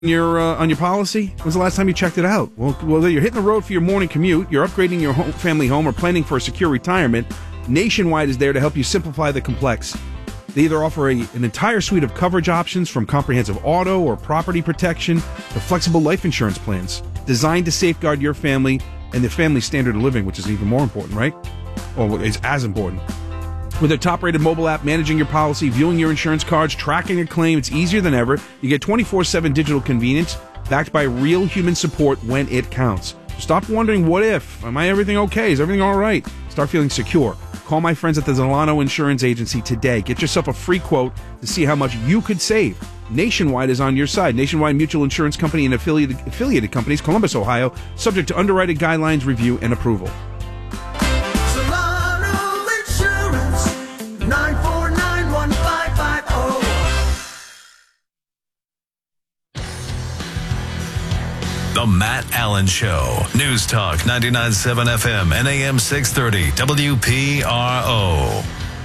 on your policy? When's the last time you checked it out? Well, whether you're hitting the road for your morning commute, you're upgrading your family home, or planning for a secure retirement, Nationwide is there to help you simplify the complex. They either offer an entire suite of coverage options, from comprehensive auto or property protection to flexible life insurance plans designed to safeguard your family and the family standard of living, which is even more important, right? Or is as important. With their top-rated mobile app, managing your policy, viewing your insurance cards, tracking a claim, it's easier than ever. You get 24/7 digital convenience backed by real human support when it counts. Stop wondering, what if? Am I everything okay? Is everything all right? Start feeling secure. Call my friends at the Zolano Insurance Agency today. Get yourself a free quote to see how much you could save. Nationwide is on your side. Nationwide Mutual Insurance Company and affiliated companies, Columbus, Ohio, subject to underwriting guidelines, review, and approval. The Matt Allen Show. News Talk 99.7 FM and AM 630 WPRO.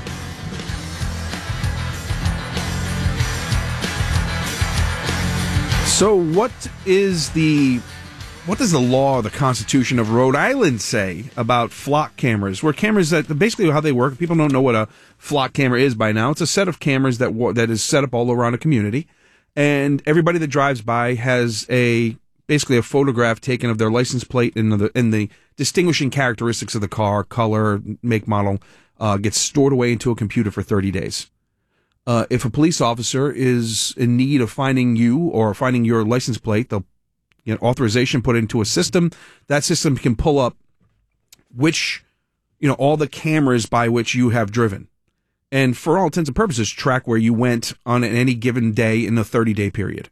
So what does the law or the Constitution of Rhode Island say about flock cameras? Where cameras, that basically how they work, people don't know what a flock camera is by now. It's a set of cameras that is set up all around a community, and everybody that drives by has basically a photograph taken of their license plate and the distinguishing characteristics of the car, color, make, model, gets stored away into a computer for 30 days. If a police officer is in need of finding you or finding your license plate, they'll get authorization put into a system. That system can pull up all the cameras by which you have driven. And for all intents and purposes, track where you went on any given day in the 30-day period.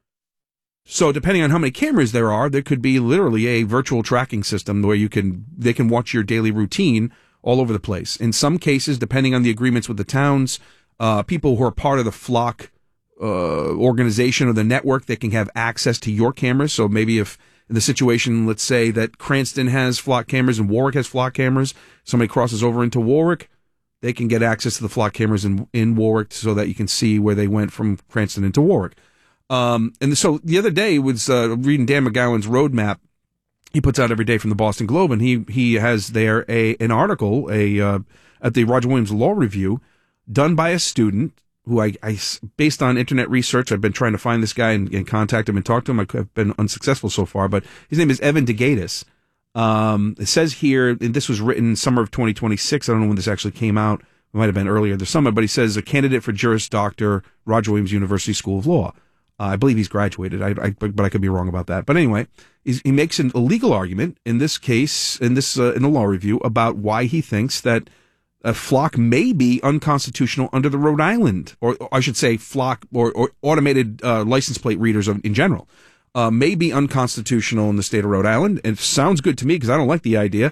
So depending on how many cameras there are, there could be literally a virtual tracking system where they can watch your daily routine all over the place. In some cases, depending on the agreements with the towns, people who are part of the flock organization or the network, they can have access to your cameras. So maybe if in the situation, let's say that Cranston has flock cameras and Warwick has flock cameras, somebody crosses over into Warwick, they can get access to the flock cameras in Warwick so that you can see where they went from Cranston into Warwick. And so the other day was reading Dan McGowan's roadmap. He puts out every day from the Boston Globe, and he has there an article at the Roger Williams Law Review done by a student who I based on internet research, I've been trying to find this guy and contact him and talk to him. I've been unsuccessful so far, but his name is Evan DeGatis. It says here, and this was written summer of 2026. I don't know when this actually came out. It might have been earlier this summer, but he says a candidate for Juris Doctor, Roger Williams University School of Law. I believe he's graduated, but I could be wrong about that. But anyway, he makes a legal argument in this case, in the law review, about why he thinks that a flock may be unconstitutional under the Rhode Island, or I should say flock or automated license plate readers in general, may be unconstitutional in the state of Rhode Island. And it sounds good to me because I don't like the idea.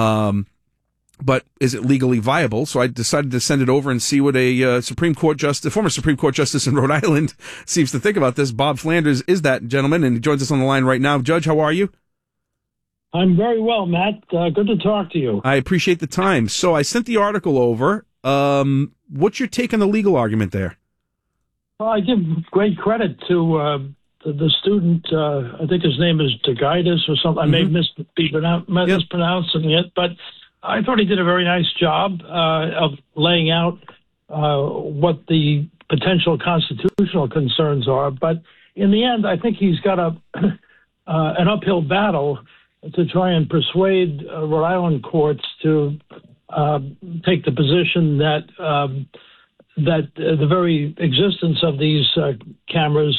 But is it legally viable? So I decided to send it over and see what a former Supreme Court justice in Rhode Island seems to think about this. Bob Flanders is that gentleman, and he joins us on the line right now. Judge, how are you? I'm very well, Matt. Good to talk to you. I appreciate the time. So I sent the article over. What's your take on the legal argument there? Well, I give great credit to the student. I think his name is DeGatis or something. Mm-hmm. I may be mispronouncing it, but I thought he did a very nice job of laying out what the potential constitutional concerns are. But in the end, I think he's got an uphill battle to try and persuade Rhode Island courts to take the position that the very existence of these cameras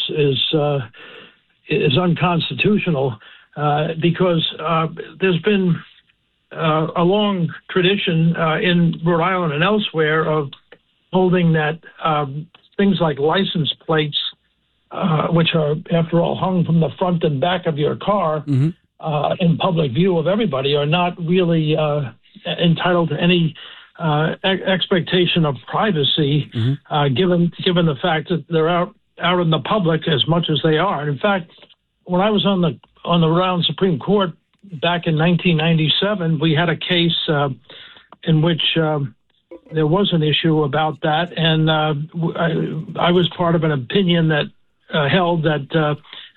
is unconstitutional because there's been a long tradition in Rhode Island and elsewhere of holding that things like license plates, which are, after all, hung from the front and back of your car in public view of everybody, are not really entitled to any expectation of privacy, given the fact that they're out in the public as much as they are. And in fact, when I was on the Rhode Island Supreme Court back in 1997, we had a case in which there was an issue about that, and I was part of an opinion that held that